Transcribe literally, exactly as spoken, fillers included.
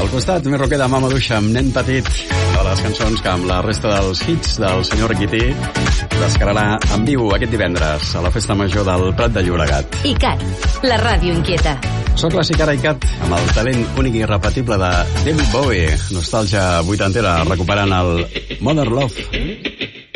Al costat, més roquer de Mama Duixa amb Nen Petit, de les cançons que amb la resta dels hits del senyor Riquití descararà en viu aquest divendres a la Festa Major del Prat de Llobregat. ICAT, la ràdio inquieta. Soc la Sicara ICAT, amb el talent únic i irrepetible de David Bowie, nostàlgia vuitantera, recuperant el Modern Love.